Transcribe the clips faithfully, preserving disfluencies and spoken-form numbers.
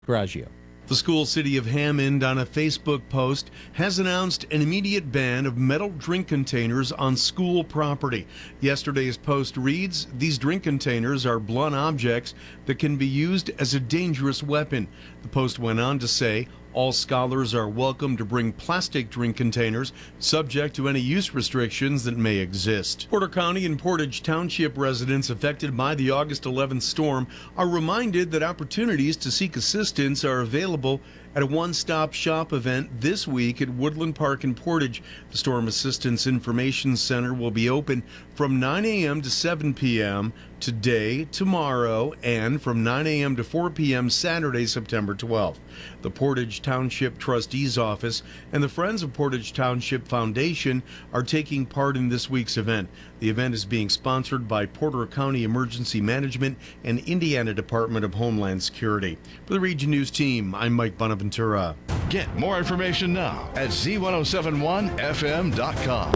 Graggio. The school city of Hammond, on a Facebook post, has announced an immediate ban of metal drink containers on school property. Yesterday's post reads, "These drink containers are blunt objects that can be used as a dangerous weapon." The post went on to say, all scholars are welcome to bring plastic drink containers, subject to any use restrictions that may exist. Porter County and Portage Township residents affected by the August eleventh storm are reminded that opportunities to seek assistance are available at a one-stop shop event this week at Woodland Park in Portage. The Storm Assistance Information Center will be open from nine a.m. to seven p.m. today, tomorrow, and from nine a.m. to four p.m. Saturday, September twelfth. The Portage Township Trustee's Office and the Friends of Portage Township Foundation are taking part in this week's event. The event is being sponsored by Porter County Emergency Management and Indiana Department of Homeland Security. For the Region News team, I'm Mike Bonaventura. Get more information now at Z ten seventy-one F M dot com.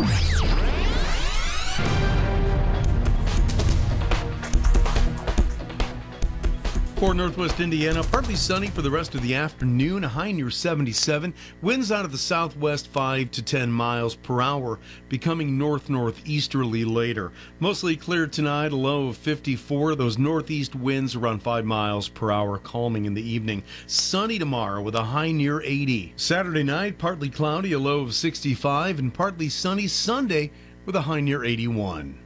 For Northwest Indiana, partly sunny for the rest of the afternoon, a high near seventy-seven. Winds out of the southwest five to ten miles per hour, becoming north-northeasterly later. Mostly clear tonight, a low of fifty-four. Those northeast winds around five miles per hour, calming in the evening. Sunny tomorrow with a high near eighty. Saturday night, partly cloudy, a low of sixty-five, and partly sunny Sunday with a high near eighty-one.